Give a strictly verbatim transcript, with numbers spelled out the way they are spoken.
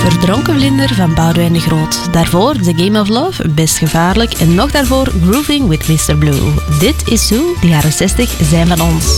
Verdronken Vlinder van Boudewijn de Groot. Daarvoor The Game of Love, Best Gevaarlijk. En nog daarvoor Grooving with mister Blue. Dit is Zoo, de jaren zestig zijn van ons.